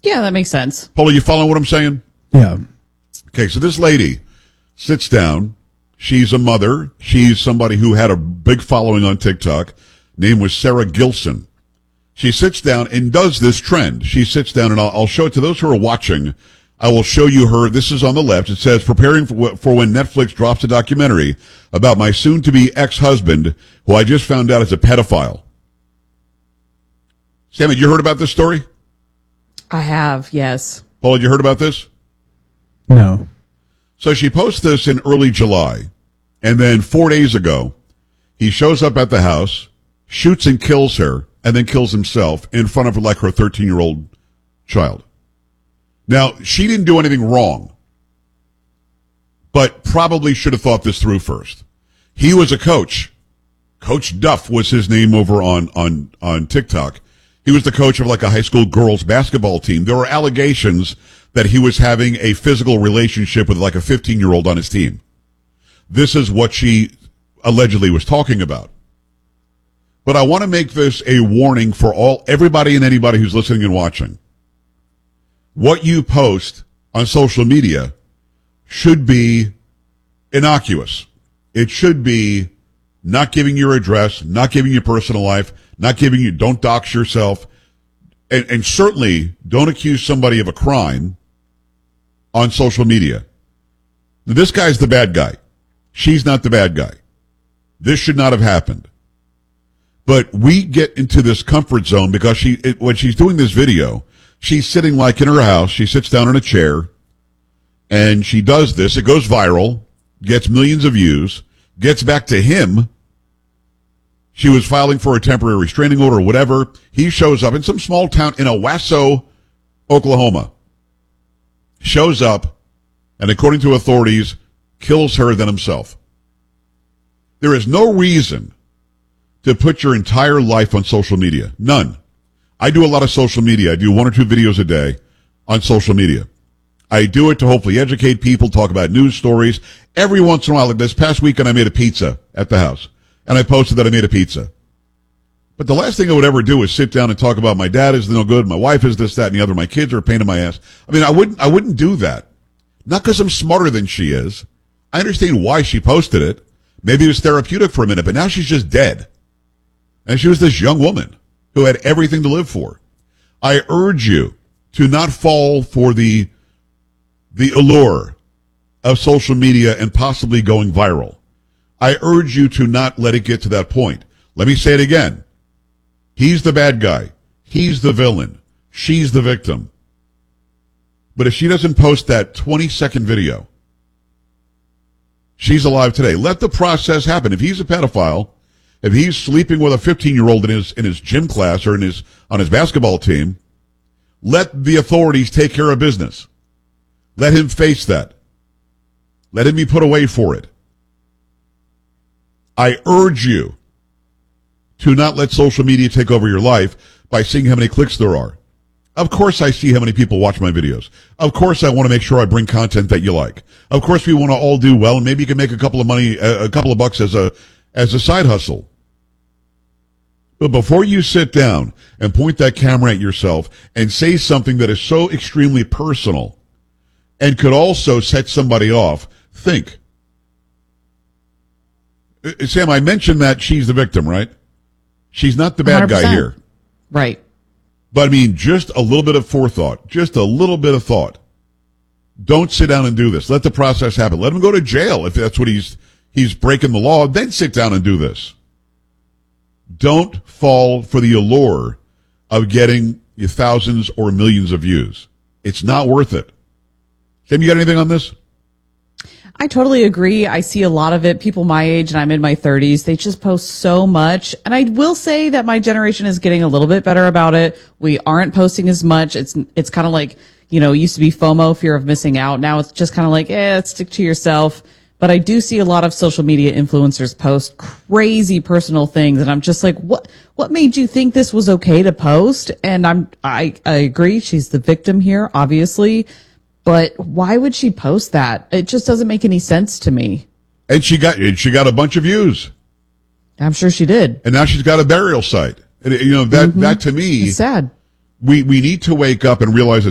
Yeah, that makes sense. Paula, you following what I'm saying? Yeah. Okay, so this lady sits down. She's a mother. She's somebody who had a big following on TikTok. Name was Sarah Gilson. She sits down and does this trend. She sits down, and I'll show it to those who are watching. I will show you her. This is on the left. It says, preparing for when Netflix drops a documentary about my soon-to-be ex-husband, who I just found out is a pedophile. Sammy, you heard about this story? I have, yes. Paula, you heard about this? No. So she posts this in early July, and then 4 days ago, he shows up at the house, shoots and kills her, and then kills himself in front of like her 13-year-old child. Now, she didn't do anything wrong, but probably should have thought this through first. He was a coach. Coach Duff was his name over on TikTok. He was the coach of like a high school girls basketball team. There were allegations that he was having a physical relationship with like a 15-year-old on his team. This is what she allegedly was talking about. But I want to make this a warning for everybody and anybody who's listening and watching. What you post on social media should be innocuous. It should be not giving your address, not giving your personal life, don't dox yourself, and certainly don't accuse somebody of a crime on social media. This guy's the bad guy. She's not the bad guy. This should not have happened. But we get into this comfort zone because when she's doing this video, she's sitting like in her house. She sits down in a chair and she does this. It goes viral, gets millions of views, gets back to him. She was filing for a temporary restraining order or whatever. He shows up in some small town in Owasso, Oklahoma. Shows up and, according to authorities, kills her than himself. There is no reason to put your entire life on social media. None. I do a lot of social media. I do 1 or 2 videos a day on social media. I do it to hopefully educate people, talk about news stories. Every once in a while, like this past weekend, I made a pizza at the house. And I posted that I made a pizza. But the last thing I would ever do is sit down and talk about my dad is no good, my wife is this, that, and the other, my kids are a pain in my ass. I mean, I wouldn't do that. Not because I'm smarter than she is. I understand why she posted it. Maybe it was therapeutic for a minute, but now she's just dead. And she was this young woman who had everything to live for. I urge you to not fall for the allure of social media and possibly going viral. I urge you to not let it get to that point. Let me say it again. He's the bad guy. He's the villain. She's the victim. But if she doesn't post that 20-second video, she's alive today. Let the process happen. If he's a pedophile, if he's sleeping with a 15-year-old in his gym class or on his basketball team, let the authorities take care of business. Let him face that. Let him be put away for it. I urge you to not let social media take over your life by seeing how many clicks there are. Of course I see how many people watch my videos. Of course I want to make sure I bring content that you like. Of course we want to all do well, and maybe you can make a couple of bucks as a side hustle. But before you sit down and point that camera at yourself and say something that is so extremely personal and could also set somebody off, think. Sam, I mentioned that she's the victim, right? She's not the bad 100%. guy here. Right. But I mean, just a little bit of forethought, just a little bit of thought. Don't sit down and do this. Let the process happen. Let him go to jail if that's what he's breaking the law. Then sit down and do this. Don't fall for the allure of getting thousands or millions of views. It's not worth it. Sam, you got anything on this? I totally agree. I see a lot of it. People my age, and I'm in my 30s, they just post so much. And I will say that my generation is getting a little bit better about it. We aren't posting as much. It's kind of like, it used to be FOMO, fear of missing out. Now it's just kind of like, stick to yourself. But I do see a lot of social media influencers post crazy personal things. And I'm just like, what made you think this was okay to post? And I agree. She's the victim here, obviously. But why would she post that? It just doesn't make any sense to me. And she got a bunch of views. I'm sure she did. And now she's got a burial site. And that to me, it's sad. We need to wake up and realize that